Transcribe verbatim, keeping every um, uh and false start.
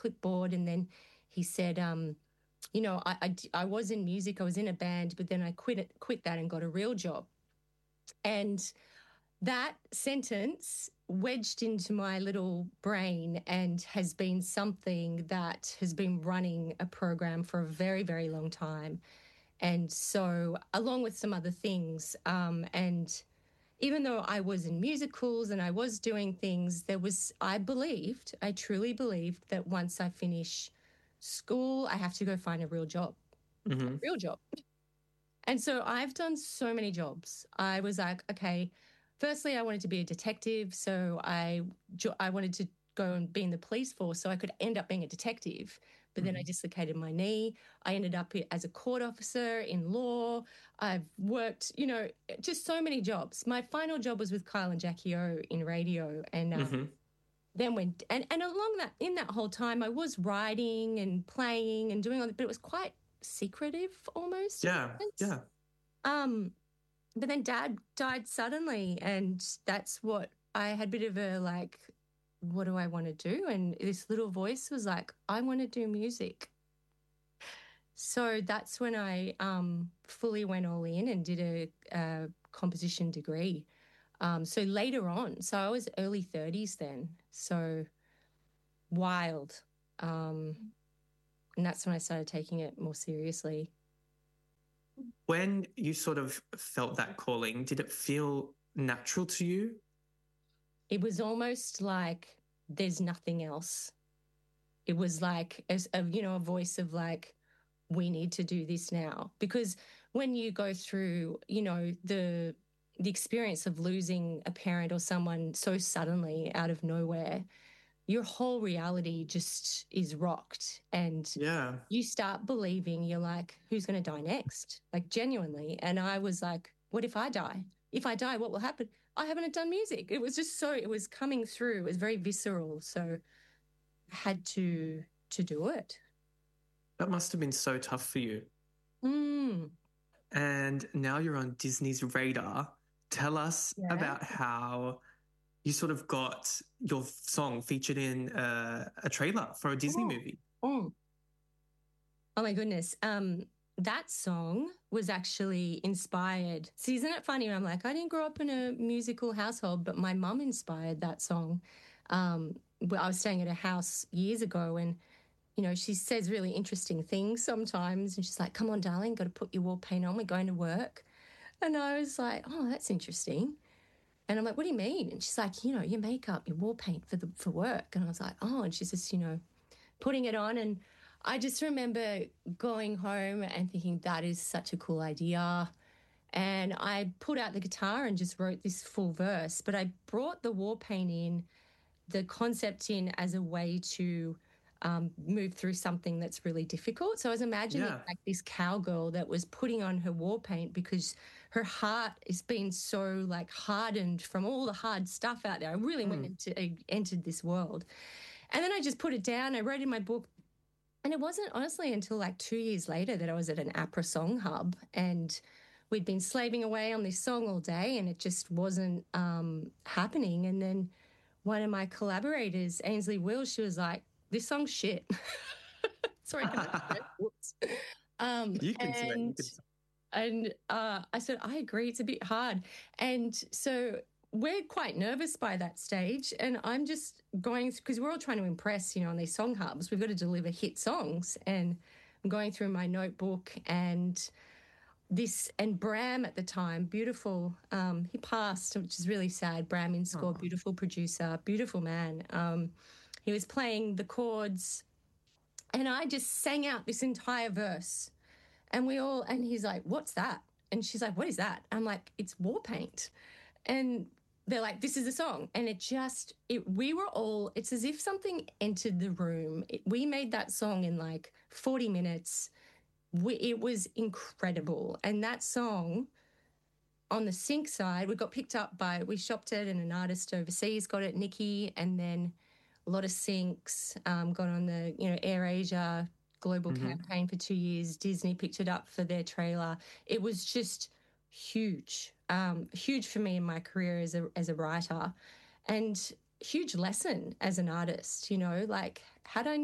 clipboard, and then he said, um, you know, I, I, I was in music, I was in a band, but then I quit it, quit that and got a real job. And that sentence wedged into my little brain and has been something that has been running a program for a very, very long time. And so, along with some other things, um, and even though I was in musicals and I was doing things, there was, I believed, I truly believed that once I finish school, I have to go find a real job, Mm-hmm. a real job. And so I've done so many jobs. I was like, okay, firstly, I wanted to be a detective. So I, I wanted to go and be in the police force so I could end up being a detective. But then I dislocated my knee. I ended up as a court officer in law. I've worked, you know, just so many jobs. My final job was with Kyle and Jackie O in radio. And um, Mm-hmm. then went, and, and along that, in that whole time, I was writing and playing and doing all that, but it was quite secretive almost. Yeah, yeah. Um, but then Dad died suddenly, and that's what I had a bit of a like, what do I want to do? And this little voice was like, I want to do music. So that's when I um, fully went all in and did a, a composition degree. Um, so later on, so I was early thirties then, so wild. Um, and that's when I started taking it more seriously. When you sort of felt that calling, did it feel natural to you? It was almost like there's nothing else. It was like, as a, you know, a voice of like, we need to do this now. Because when you go through, you know, the the experience of losing a parent or someone so suddenly out of nowhere, your whole reality just is rocked, and Yeah. you start believing, you're like, who's going to die next? Like, genuinely. And I was like, what if I die? If I die, what will happen? I haven't done music. It was just so, it was coming through. It was very visceral. So I had to to do it. That must have been so tough for you. Mm, And now you're on Disney's radar. Tell us yeah. about how you sort of got your song featured in a, a trailer for a Disney Oh, movie. oh. Oh my goodness. Um, that song was actually inspired. See, isn't it funny? I'm like, I didn't grow up in a musical household, but my mum inspired that song. Um, well, I was staying at a house years ago, and you know, she says really interesting things sometimes, and she's like, "Come on, darling, got to put your war paint on. We're going to work." And I was like, "Oh, that's interesting." And I'm like, "What do you mean?" And she's like, "You know, your makeup, your war paint for the for work." And I was like, "Oh," and she's just, you know, putting it on. And I just remember going home and thinking, that is such a cool idea. And I pulled out the guitar and just wrote this full verse. But I brought the war paint in, the concept in, as a way to um, move through something that's really difficult. So I was imagining Yeah. like this cowgirl that was putting on her war paint because her heart has been so like hardened from all the hard stuff out there. I really went Mm. into I entered this world. And then I just put it down. I wrote in my book, and it wasn't honestly until like two years later that I was at an APRA Song Hub, and we'd been slaving away on this song all day, and it just wasn't um, happening. And then one of my collaborators, Ainsley Wills, she was like, "This song's shit." Sorry, can I swear? Whoops. Um, You can swear. You and can swear. and uh, I said, I agree, it's a bit hard. And so we're quite nervous by that stage. And I'm just going, because we're all trying to impress, you know, on these song hubs. We've got to deliver hit songs. And I'm going through my notebook, and this, and Bram at the time, beautiful, um, he passed, which is really sad. Bram Inscore, Oh. beautiful producer, beautiful man. Um, he was playing the chords, and I just sang out this entire verse. And we all, and he's like, "What's that?" And she's like, "What is that?" I'm like, "It's war paint." And they're like, "This is a song." And it just, it, we were all, it's as if something entered the room. It, we made that song in like forty minutes. We, it was incredible. And that song on the sync side, we got picked up by, we shopped it, and an artist overseas got it, Nikki, and then a lot of syncs, um, got on the, you know, AirAsia global Mm-hmm. campaign for two years. Disney picked it up for their trailer. It was just huge, um, huge for me in my career as a as a writer, and huge lesson as an artist. You know, like, had I